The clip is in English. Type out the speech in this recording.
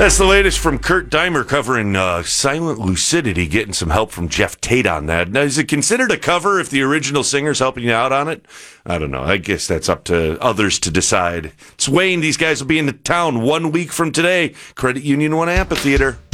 That's the latest from Kurt Deimer covering Silent Lucidity, getting some help from Jeff Tate on that. Now, is it considered a cover if the original singer's helping you out on it? I don't know. I guess that's up to others to decide. It's Wayne. These guys will be in the town 1 week from today. Credit Union One Amphitheater.